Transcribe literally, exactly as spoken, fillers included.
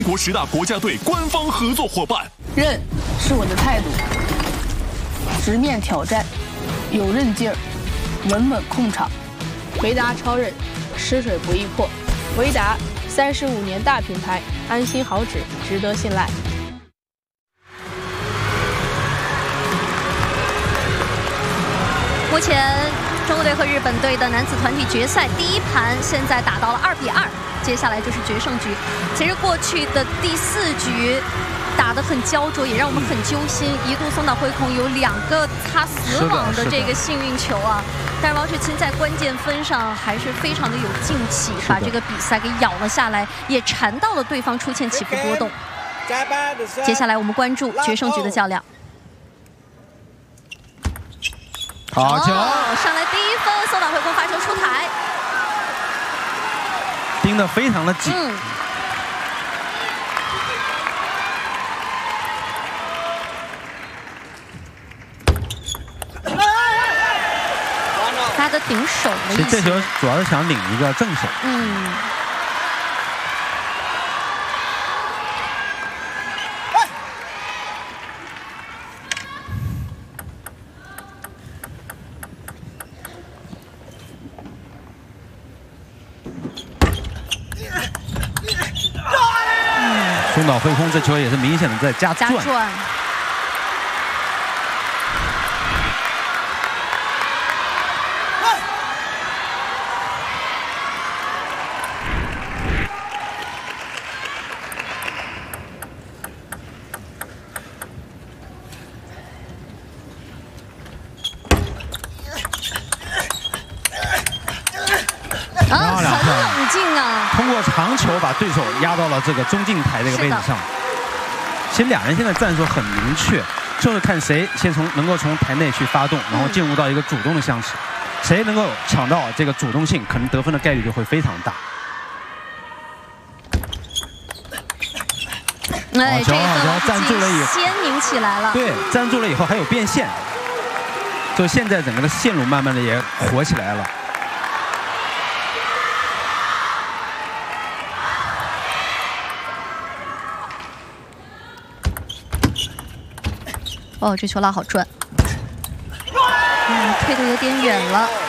国十大国家队官方合作伙伴。 韧是我的态度，直面挑战，有韧劲儿，稳稳控场。 维达超韧，湿水不易破。维达三十五年大品牌，安心好纸，值得信赖。 目前，中国队和日本队的男子团体决赛第一盘现在打到了二比二，接下来就是决胜局。其实过去的第四局打得很焦灼，也让我们很揪心，一度松岛辉空有两个擦死网的这个幸运球啊。但是王雪琴在关键分上还是非常的有劲气，把这个比赛给咬了下来，也缠到了对方出现起伏波动。接下来我们关注决胜局的较量。 好球！ 哦、上来第一分，松岛辉空发球出台， 盯得非常的紧。 嗯、他的顶手了一些。 其实这球主要是想领一个正手。 嗯。 松岛辉空这球也是明显的在加转。加转啊，很冷静啊！ 通过长球把对手压到了这个中近台这个位置上。其实两人现在战术很明确，就是看谁先从能够从台内去发动，然后进入到一个主动的相持，谁能够抢到这个主动性，可能得分的概率就会非常大。 哎，这好球，站住了以后， 先拧起来了。 对，站住了以后还有变线，就现在整个的线路慢慢的也活起来了。 哦，这球拉好转，嗯，推的有点远了。